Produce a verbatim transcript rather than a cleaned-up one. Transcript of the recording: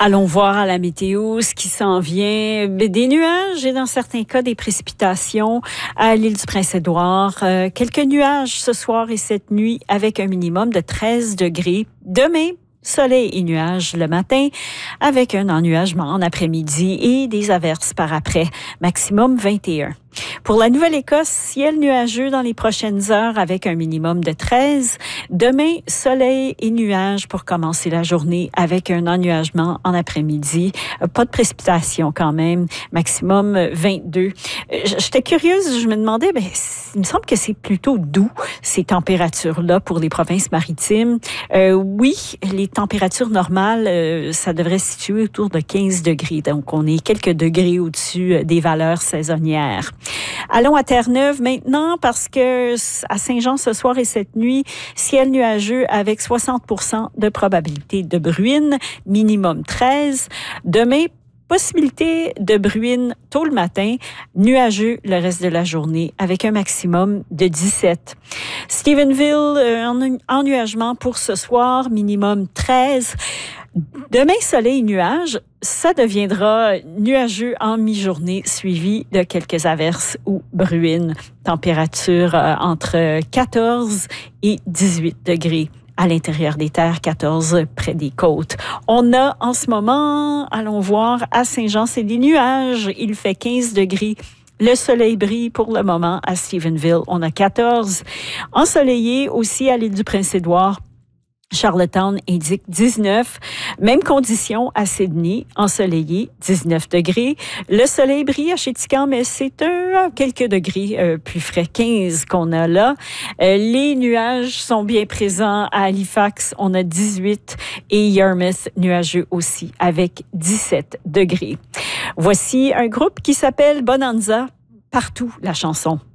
Allons voir à la météo ce qui s'en vient. Des nuages et dans certains cas des précipitations à l'île du Prince-Édouard. Euh, quelques nuages ce soir et cette nuit avec un minimum de treize degrés. Demain, soleil et nuages le matin avec un ennuagement en après-midi et des averses par après. Maximum vingt et un. Pour la Nouvelle-Écosse, ciel nuageux dans les prochaines heures avec un minimum de treize. Demain, soleil et nuages pour commencer la journée avec un ennuagement en après-midi. Pas de précipitation quand même. Maximum vingt-deux. J'étais curieuse, je me demandais, ben, il me semble que c'est plutôt doux, ces températures-là pour les provinces maritimes. Euh, oui, les températures normales, euh, ça devrait se situer autour de quinze degrés. Donc, on est quelques degrés au-dessus des valeurs saisonnières. Allons à Terre-Neuve maintenant parce que à Saint-Jean ce soir et cette nuit, ciel nuageux avec soixante pour cent de probabilité de bruine, minimum treize. Demain, possibilité de bruine tôt le matin, nuageux le reste de la journée avec un maximum de dix-sept. Stephenville, euh, en ennuagement pour ce soir, minimum treize. Demain, soleil et nuages, ça deviendra nuageux en mi-journée, suivi de quelques averses ou bruines. Température euh, entre quatorze et dix-huit degrés. À l'intérieur des terres, quatorze près des côtes. On a en ce moment, allons voir, à Saint-Jean, c'est des nuages. Il fait quinze degrés. Le soleil brille pour le moment à Stephenville. On a quatorze. Ensoleillé aussi à l'île du Prince-Édouard. Charlottetown indique dix-neuf. Même condition à Sydney, ensoleillé, dix-neuf degrés. Le soleil brille à Chéticamp, mais c'est un, quelques degrés euh, plus frais, quinze qu'on a là. Euh, les nuages sont bien présents à Halifax, on a dix-huit et Yarmouth, nuageux aussi, avec dix-sept degrés. Voici un groupe qui s'appelle Bonanza, Partout la chanson.